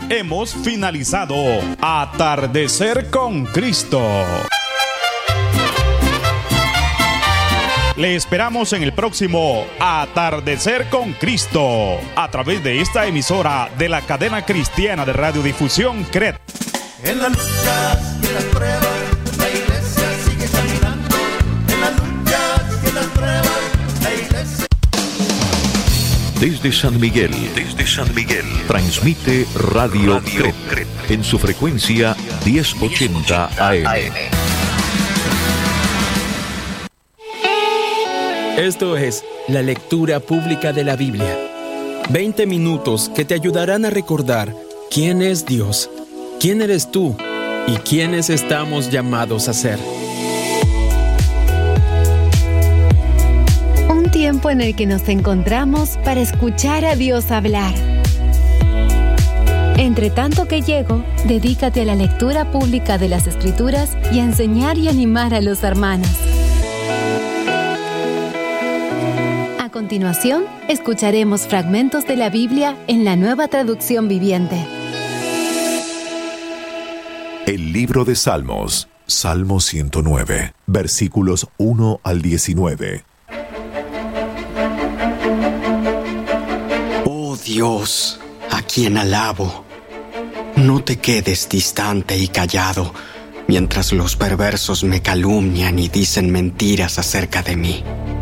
hemos finalizado Atardecer con Cristo. Le esperamos en el próximo Atardecer con Cristo a través de esta emisora de la cadena cristiana de radiodifusión CRED. En las luchas y en las pruebas, la iglesia sigue caminando. En las luchas y en las pruebas, la iglesia. Desde San Miguel, transmite Radio CRED en su frecuencia 1080 AM. Esto es la lectura pública de la Biblia. 20 minutos que te ayudarán a recordar quién es Dios, quién eres tú y quiénes estamos llamados a ser. Un tiempo en el que nos encontramos para escuchar a Dios hablar. Entre tanto que llego, dedícate a la lectura pública de las Escrituras y a enseñar y animar a los hermanos. A continuación, escucharemos fragmentos de la Biblia en la Nueva Traducción Viviente. El libro de Salmos, Salmo 109, versículos 1 al 19. Oh Dios, a quien alabo, no te quedes distante y callado mientras los perversos me calumnian y dicen mentiras acerca de mí.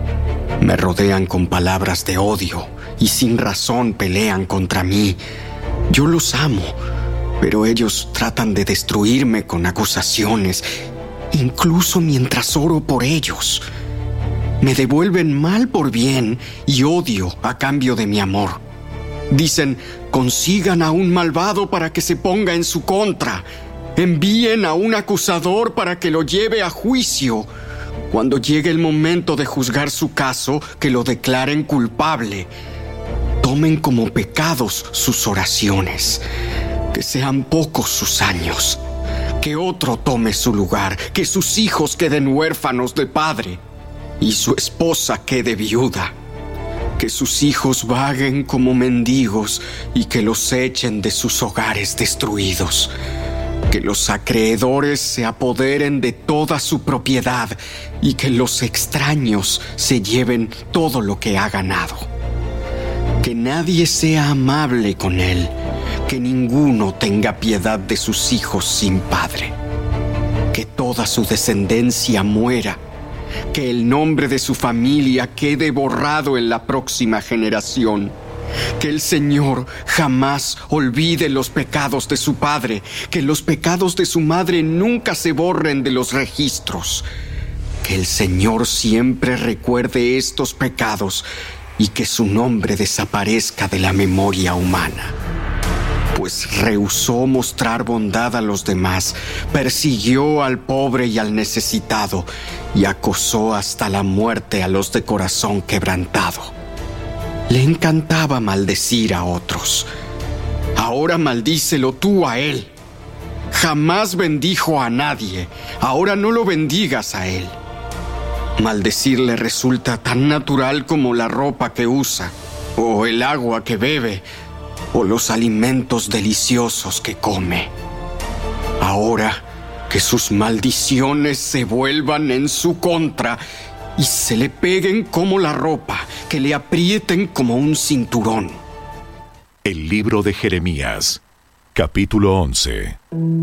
Me rodean con palabras de odio y sin razón pelean contra mí. Yo los amo, pero ellos tratan de destruirme con acusaciones, incluso mientras oro por ellos. Me devuelven mal por bien y odio a cambio de mi amor. Dicen, consigan a un malvado para que se ponga en su contra. Envíen a un acusador para que lo lleve a juicio. Cuando llegue el momento de juzgar su caso, que lo declaren culpable. Tomen como pecados sus oraciones. Que sean pocos sus años. Que otro tome su lugar. Que sus hijos queden huérfanos de padre. Y su esposa quede viuda. Que sus hijos vaguen como mendigos y que los echen de sus hogares destruidos. Que los acreedores se apoderen de toda su propiedad y que los extraños se lleven todo lo que ha ganado. Que nadie sea amable con él, que ninguno tenga piedad de sus hijos sin padre. Que toda su descendencia muera. Que el nombre de su familia quede borrado en la próxima generación. Que el Señor jamás olvide los pecados de su padre. Que los pecados de su madre nunca se borren de los registros. Que el Señor siempre recuerde estos pecados y que su nombre desaparezca de la memoria humana. Pues rehusó mostrar bondad a los demás, persiguió al pobre y al necesitado, y acosó hasta la muerte a los de corazón quebrantado. Le encantaba maldecir a otros. Ahora maldícelo tú a él. Jamás bendijo a nadie, ahora no lo bendigas a él. Maldecirle resulta tan natural como la ropa que usa, o el agua que bebe, o los alimentos deliciosos que come. Ahora que sus maldiciones se vuelvan en su contra y se le peguen como la ropa, que le aprieten como un cinturón. El libro de Jeremías, capítulo 11.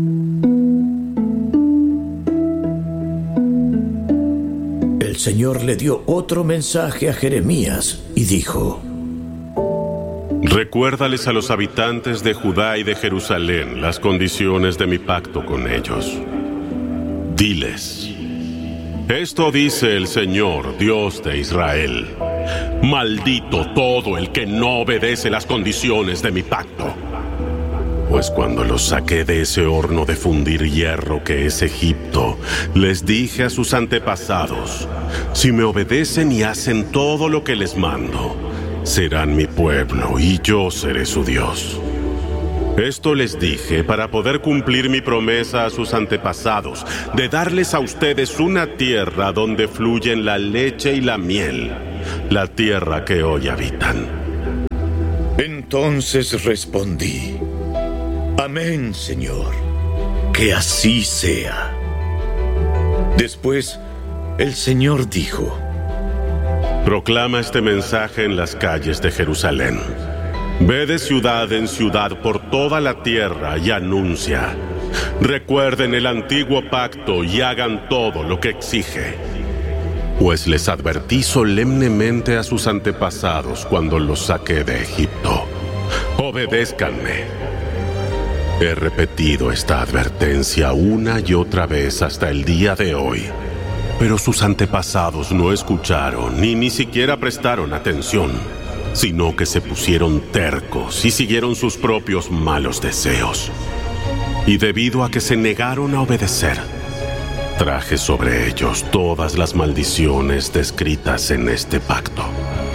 El Señor le dio otro mensaje a Jeremías y dijo: Recuérdales a los habitantes de Judá y de Jerusalén las condiciones de mi pacto con ellos. Diles: esto dice el Señor, Dios de Israel. Maldito todo el que no obedece las condiciones de mi pacto. Pues cuando los saqué de ese horno de fundir hierro que es Egipto, les dije a sus antepasados: si me obedecen y hacen todo lo que les mando, serán mi pueblo y yo seré su Dios. Esto les dije para poder cumplir mi promesa a sus antepasados de darles a ustedes una tierra donde fluyen la leche y la miel, la tierra que hoy habitan. Entonces respondí: Amén, Señor. Que así sea. Después, el Señor dijo: Proclama este mensaje en las calles de Jerusalén. Ve de ciudad en ciudad por toda la tierra y anuncia: recuerden el antiguo pacto y hagan todo lo que exige. Pues les advertí solemnemente a sus antepasados cuando los saqué de Egipto. Obedézcanme. He repetido esta advertencia una y otra vez hasta el día de hoy. Pero sus antepasados no escucharon ni siquiera prestaron atención, sino que se pusieron tercos y siguieron sus propios malos deseos. Y debido a que se negaron a obedecer, traje sobre ellos todas las maldiciones descritas en este pacto.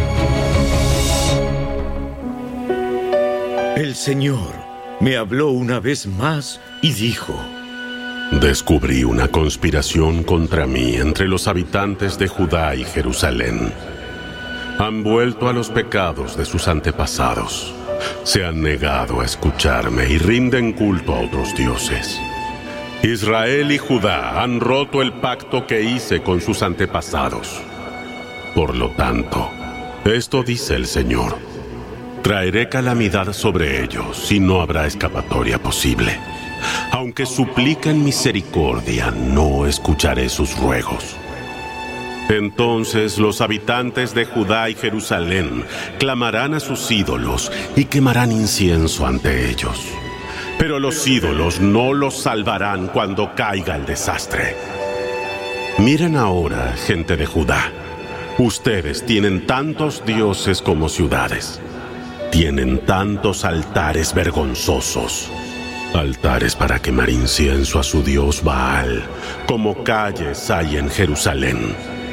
El Señor me habló una vez más y dijo: Descubrí una conspiración contra mí entre los habitantes de Judá y Jerusalén. Han vuelto a los pecados de sus antepasados. Se han negado a escucharme y rinden culto a otros dioses. Israel y Judá han roto el pacto que hice con sus antepasados. Por lo tanto, esto dice el Señor: traeré calamidad sobre ellos y no habrá escapatoria posible. Aunque supliquen misericordia, no escucharé sus ruegos. Entonces los habitantes de Judá y Jerusalén clamarán a sus ídolos y quemarán incienso ante ellos. Pero los ídolos no los salvarán cuando caiga el desastre. Miren ahora, gente de Judá. Ustedes tienen tantos dioses como ciudades. Tienen tantos altares vergonzosos. Altares para quemar incienso a su dios Baal, como calles hay en Jerusalén.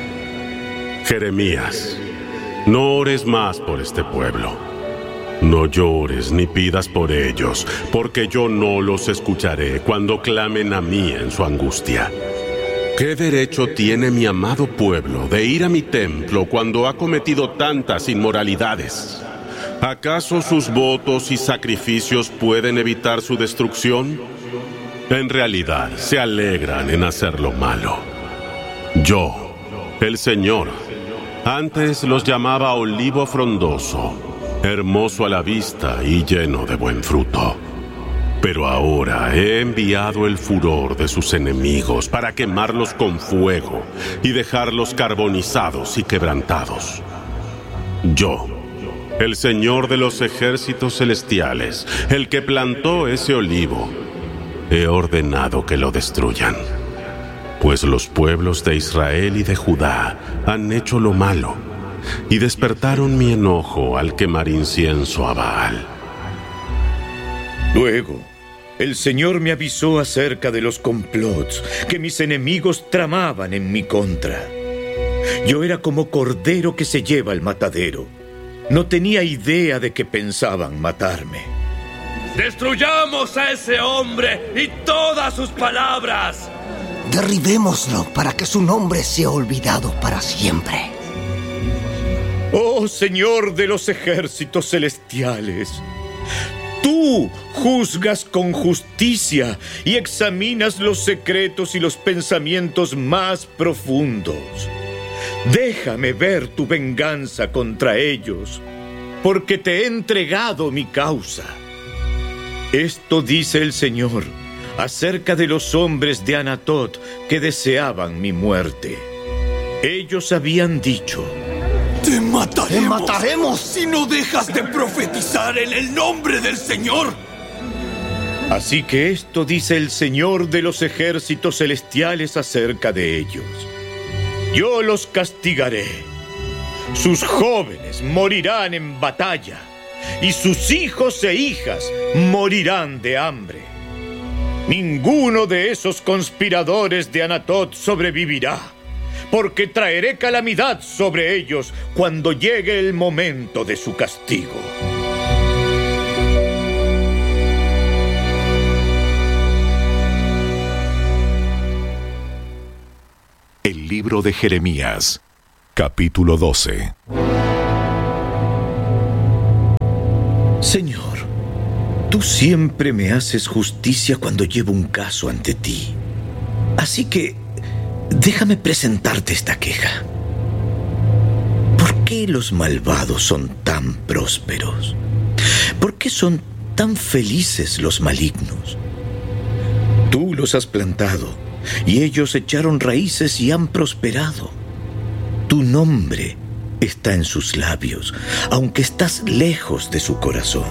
Jeremías, no ores más por este pueblo. No llores ni pidas por ellos, porque yo no los escucharé cuando clamen a mí en su angustia. ¿Qué derecho tiene mi amado pueblo de ir a mi templo cuando ha cometido tantas inmoralidades? ¿Acaso sus votos y sacrificios pueden evitar su destrucción? En realidad, se alegran en hacer lo malo. Yo, el Señor, antes los llamaba olivo frondoso, hermoso a la vista y lleno de buen fruto. Pero ahora he enviado el furor de sus enemigos para quemarlos con fuego y dejarlos carbonizados y quebrantados. Yo, el Señor de los ejércitos celestiales, el que plantó ese olivo, he ordenado que lo destruyan. Pues los pueblos de Israel y de Judá han hecho lo malo y despertaron mi enojo al quemar incienso a Baal. Luego, el Señor me avisó acerca de los complots que mis enemigos tramaban en mi contra. Yo era como cordero que se lleva al matadero. No tenía idea de que pensaban matarme. ¡Destruyamos a ese hombre y todas sus palabras! Derribémoslo para que su nombre sea olvidado para siempre. Oh Señor de los ejércitos celestiales, tú juzgas con justicia y examinas los secretos y los pensamientos más profundos. Déjame ver tu venganza contra ellos, porque te he entregado mi causa. Esto dice el Señor acerca de los hombres de Anatot que deseaban mi muerte. Ellos habían dicho: ¡Te mataremos! ¡Te mataremos! ¡Si no dejas de profetizar en el nombre del Señor! Así que esto dice el Señor de los ejércitos celestiales acerca de ellos: yo los castigaré. Sus jóvenes morirán en batalla, y sus hijos e hijas morirán de hambre. Ninguno de esos conspiradores de Anatot sobrevivirá, porque traeré calamidad sobre ellos cuando llegue el momento de su castigo. El libro de Jeremías, capítulo 12. Señor, Tú siempre me haces justicia cuando llevo un caso ante ti. Así que déjame presentarte esta queja. ¿Por qué los malvados son tan prósperos? ¿Por qué son tan felices los malignos? Tú los has plantado y ellos echaron raíces y han prosperado. Tu nombre está en sus labios, aunque estás lejos de su corazón.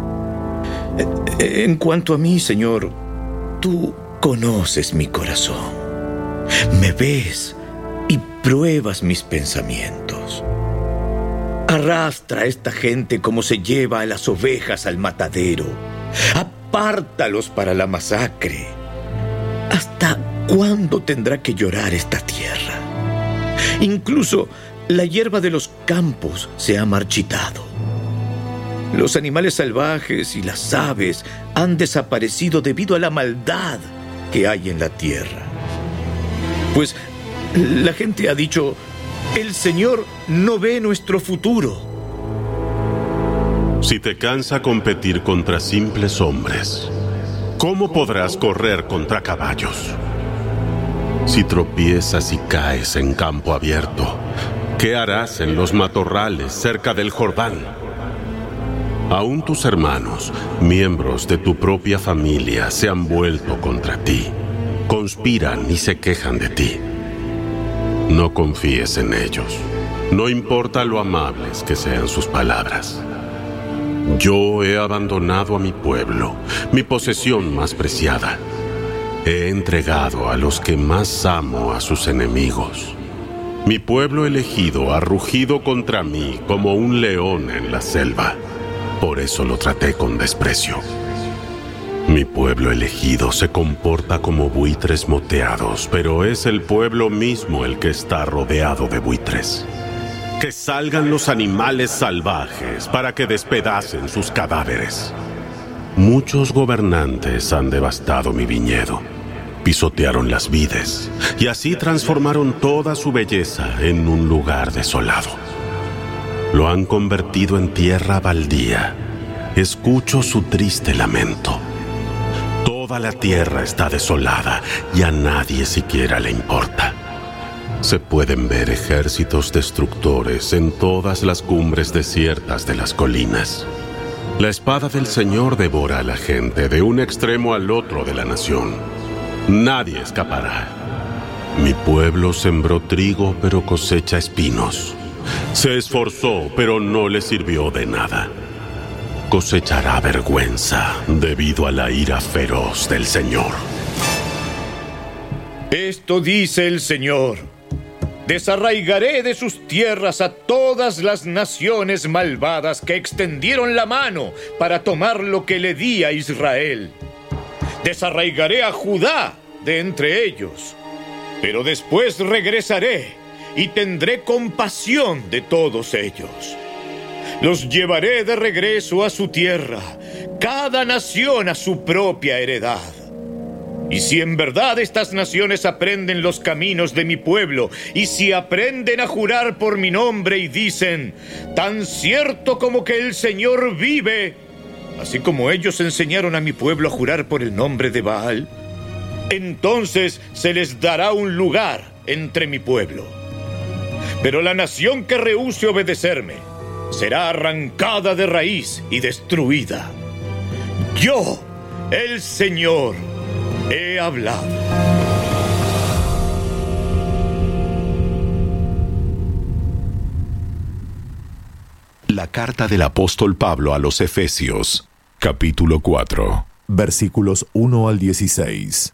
En cuanto a mí, Señor, tú conoces mi corazón. Me ves y pruebas mis pensamientos. Arrastra a esta gente como se lleva a las ovejas al matadero. Apártalos para la masacre. ¿Hasta cuándo tendrá que llorar esta tierra? Incluso la hierba de los campos se ha marchitado. Los animales salvajes y las aves han desaparecido debido a la maldad que hay en la tierra. Pues la gente ha dicho: el Señor no ve nuestro futuro. Si te cansa competir contra simples hombres, ¿cómo podrás correr contra caballos? Si tropiezas y caes en campo abierto, ¿qué harás en los matorrales cerca del Jordán? Aún tus hermanos, miembros de tu propia familia, se han vuelto contra ti. Conspiran y se quejan de ti. No confíes en ellos. No importa lo amables que sean sus palabras. Yo he abandonado a mi pueblo, mi posesión más preciada. He entregado a los que más amo a sus enemigos. Mi pueblo elegido ha rugido contra mí como un león en la selva. Por eso lo traté con desprecio. Mi pueblo elegido se comporta como buitres moteados, pero es el pueblo mismo el que está rodeado de buitres. Que salgan los animales salvajes para que despedacen sus cadáveres. Muchos gobernantes han devastado mi viñedo, pisotearon las vides y así transformaron toda su belleza en un lugar desolado. Lo han convertido en tierra baldía. Escucho su triste lamento. Toda la tierra está desolada y a nadie siquiera le importa. Se pueden ver ejércitos destructores en todas las cumbres desiertas de las colinas. La espada del Señor devora a la gente de un extremo al otro de la nación. Nadie escapará. Mi pueblo sembró trigo, pero cosecha espinos. Se esforzó, pero no le sirvió de nada. Cosechará vergüenza debido a la ira feroz del Señor. Esto dice el Señor: desarraigaré de sus tierras a todas las naciones malvadas que extendieron la mano para tomar lo que le di a Israel. Desarraigaré a Judá de entre ellos, pero después regresaré y tendré compasión de todos ellos. Los llevaré de regreso a su tierra, cada nación a su propia heredad. Y si en verdad estas naciones aprenden los caminos de mi pueblo, y si aprenden a jurar por mi nombre y dicen: tan cierto como que el Señor vive, así como ellos enseñaron a mi pueblo a jurar por el nombre de Baal, entonces se les dará un lugar entre mi pueblo. Pero la nación que rehúse obedecerme será arrancada de raíz y destruida. Yo, el Señor, he hablado. La carta del apóstol Pablo a los Efesios, capítulo 4, versículos 1 al 16.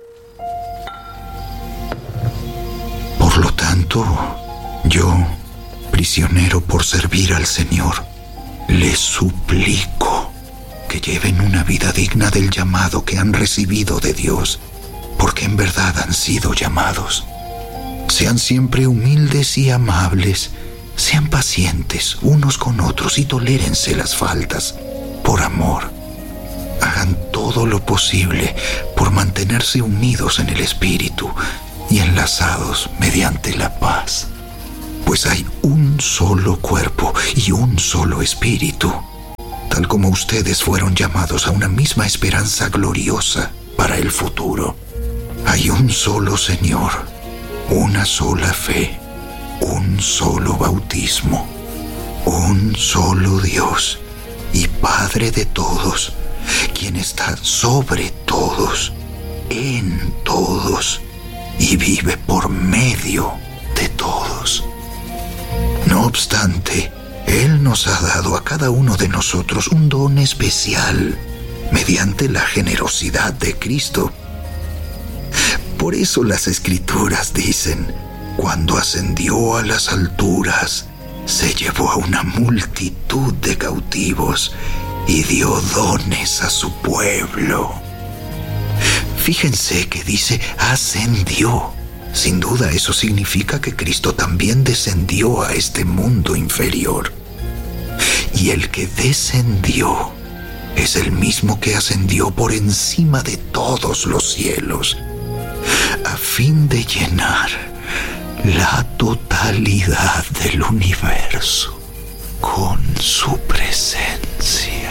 Por lo tanto, yo, prisionero por servir al Señor, les suplico que lleven una vida digna del llamado que han recibido de Dios, porque en verdad han sido llamados. Sean siempre humildes y amables, sean pacientes unos con otros y tolérense las faltas por amor. Hagan todo lo posible por mantenerse unidos en el Espíritu y enlazados mediante la paz. Pues hay un solo cuerpo y un solo Espíritu, tal como ustedes fueron llamados a una misma esperanza gloriosa para el futuro. Hay un solo Señor, una sola fe, un solo bautismo, un solo Dios y Padre de todos, quien está sobre todos, en todos y vive por medio de todos. No obstante, Él nos ha dado a cada uno de nosotros un don especial mediante la generosidad de Cristo. Por eso las Escrituras dicen: cuando ascendió a las alturas, se llevó a una multitud de cautivos y dio dones a su pueblo. Fíjense que dice ascendió. Sin duda eso significa que Cristo también descendió a este mundo inferior. Y el que descendió es el mismo que ascendió por encima de todos los cielos, a fin de llenar la totalidad del universo con su presencia.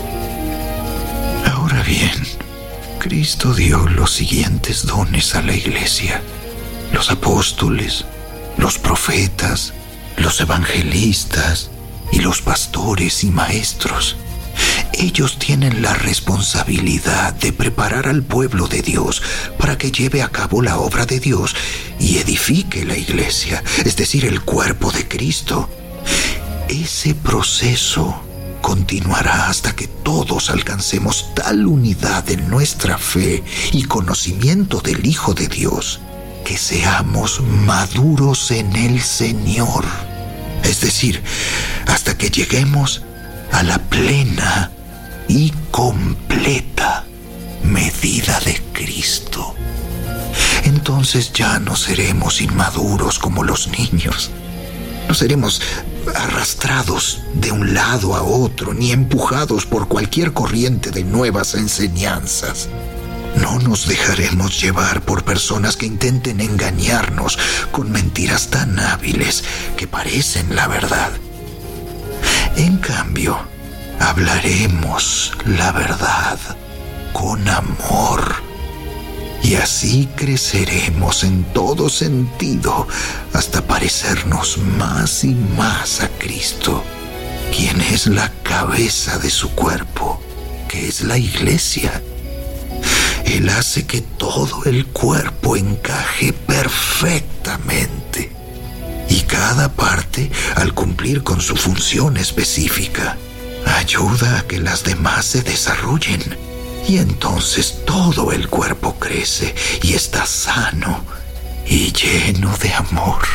Ahora bien, Cristo dio los siguientes dones a la Iglesia: los apóstoles, los profetas, los evangelistas y los pastores y maestros. Ellos tienen la responsabilidad de preparar al pueblo de Dios para que lleve a cabo la obra de Dios y edifique la iglesia, es decir, el cuerpo de Cristo. Ese proceso continuará hasta que todos alcancemos tal unidad en nuestra fe y conocimiento del Hijo de Dios que seamos maduros en el Señor, es decir, hasta que lleguemos a la plena y completa medida de Cristo. Entonces ya no seremos inmaduros como los niños. No seremos arrastrados de un lado a otro, ni empujados por cualquier corriente de nuevas enseñanzas. No nos dejaremos llevar por personas que intenten engañarnos con mentiras tan hábiles que parecen la verdad. En cambio, hablaremos la verdad con amor, y así creceremos en todo sentido hasta parecernos más y más a Cristo, quien es la cabeza de su cuerpo, que es la iglesia. Él hace que todo el cuerpo encaje perfectamente, y cada parte, al cumplir con su función específica, ayuda a que las demás se desarrollen, y entonces todo el cuerpo crece y está sano y lleno de amor.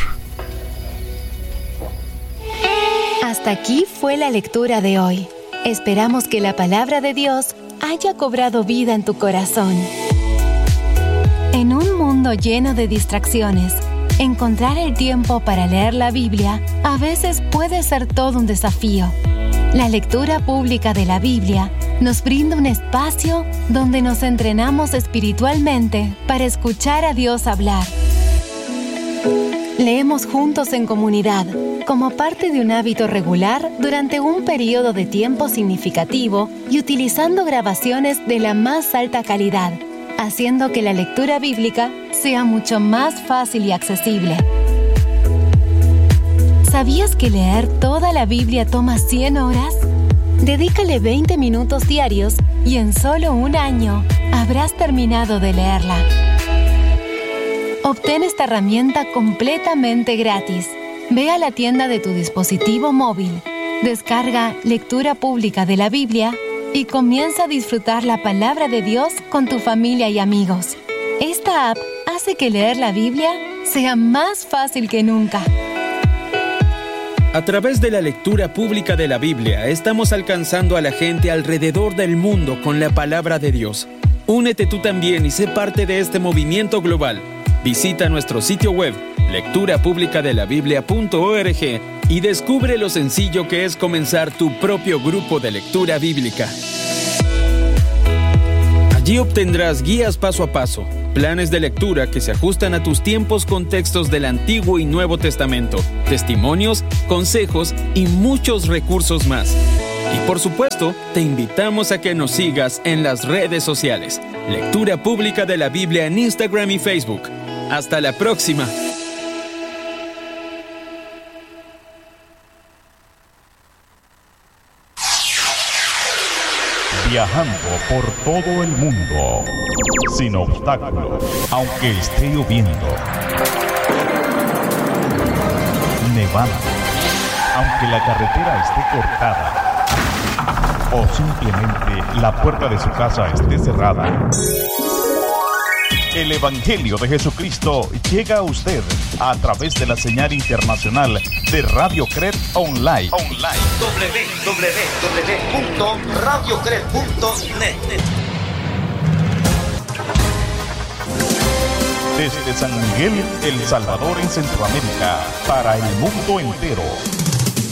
Hasta aquí fue la lectura de hoy. Esperamos que la palabra de Dios haya cobrado vida en tu corazón. En un mundo lleno de distracciones, encontrar el tiempo para leer la Biblia a veces puede ser todo un desafío. La lectura pública de la Biblia nos brinda un espacio donde nos entrenamos espiritualmente para escuchar a Dios hablar. Leemos juntos en comunidad, como parte de un hábito regular durante un periodo de tiempo significativo y utilizando grabaciones de la más alta calidad, haciendo que la lectura bíblica sea mucho más fácil y accesible. ¿Sabías que leer toda la Biblia toma 100 horas? Dedícale 20 minutos diarios y en solo un año habrás terminado de leerla. Obtén esta herramienta completamente gratis. Ve a la tienda de tu dispositivo móvil, descarga Lectura Pública de la Biblia y comienza a disfrutar la palabra de Dios con tu familia y amigos. Esta app hace que leer la Biblia sea más fácil que nunca. A través de la lectura pública de la Biblia, estamos alcanzando a la gente alrededor del mundo con la palabra de Dios. Únete tú también y sé parte de este movimiento global. Visita nuestro sitio web, lecturapublicadelabiblia.org, y descubre lo sencillo que es comenzar tu propio grupo de lectura bíblica. Allí obtendrás guías paso a paso, planes de lectura que se ajustan a tus tiempos con textos del Antiguo y Nuevo Testamento, testimonios, consejos y muchos recursos más. Y por supuesto, te invitamos a que nos sigas en las redes sociales. Lectura Pública de la Biblia en Instagram y Facebook. ¡Hasta la próxima! Viajando por todo el mundo, sin obstáculos, aunque esté lloviendo, nevando, aunque la carretera esté cortada, o simplemente la puerta de su casa esté cerrada. El Evangelio de Jesucristo llega a usted a través de la señal internacional de Radio Cred Online. www.radiocred.net. Desde San Miguel, El Salvador, en Centroamérica, para el mundo entero.